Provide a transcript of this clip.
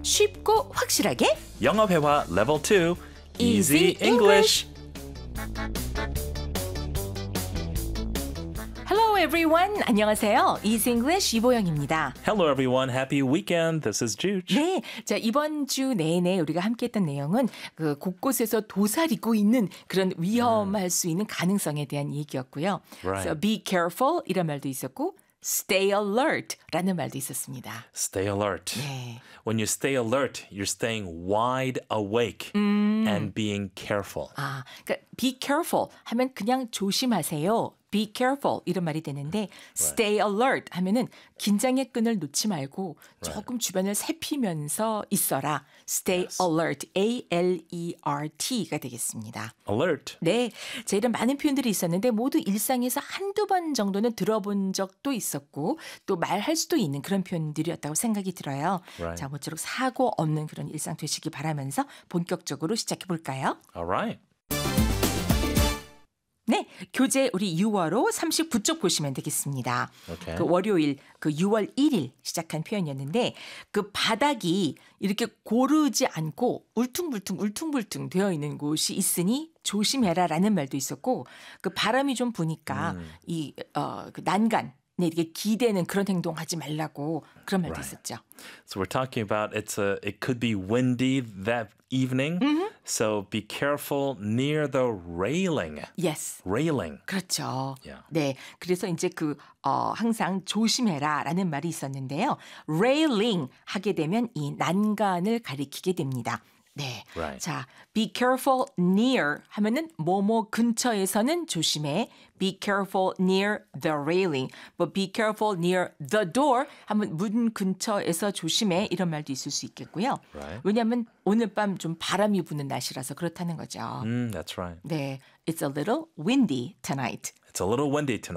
쉽고 확실하게 영어 회화 Level 2 Easy English. Hello everyone. 안녕하세요. Easy English 이보영입니다. Hello everyone. Happy weekend. This is Juge. 네, 자 이번 주 내내 우리가 함께했던 내용은 그 곳곳에서 도사리고 있는 그런 위험할 수 있는 가능성에 대한 얘기였고요. Right. So be careful 이런 말도 있었고 stay alert라는 말도 있었습니다. Stay alert. 네. When you stay alert, you're staying wide awake and being careful. 아, 그러니까 be careful 하면 그냥 조심하세요. Be careful 이런 말이 되는데 stay alert 하면은 긴장의 끈을 놓지 말고 조금 주변을 살피면서 있어라. Stay alert, A-L-E-R-T가 되겠습니다. Alert. 네, 자 이런 많은 표현들이 있었는데 모두 일상에서 한두 번 정도는 들어본 적도 있었고 또 말할 수도 있는 그런 표현들이었다고 생각이 들어요. Right. 자, 모쪼록 사고 없는 그런 일상 되시기 바라면서 본격적으로 시작해 볼까요? All right. 네, 교재 우리 6월호 39쪽 보시면 되겠습니다. Okay. 그 월요일, 그 6월 1일 시작한 표현이었는데 그 바닥이 이렇게 고르지 않고 울퉁불퉁 되어 있는 곳이 있으니 조심해라라는 말도 있었고 그 바람이 좀 부니까 그 난간 네, 이게 기대는 그런 행동하지 말라고 그런 말도 있었죠. So we're talking about it could be windy that evening. So be careful near the railing. Yes. Railing. 그렇죠. Yeah. 네, 그래서 이제 항상 조심해라라는 말이 있었는데요. railing 하게 되면 이 난간을 가리키게 됩니다. 네. Right. 자, be careful near 하면은 뭐뭐 근처에서는 조심해. Be careful near the railing. But be careful near the door 하면 문 근처에서 조심해. 이런 말도 있을 수 있겠고요. Right. 왜냐하면 오늘 밤 좀 바람이 부는 날씨라서 그렇다는 거죠. That's right. 네. It's a little windy tonight. It's a little windy tonight.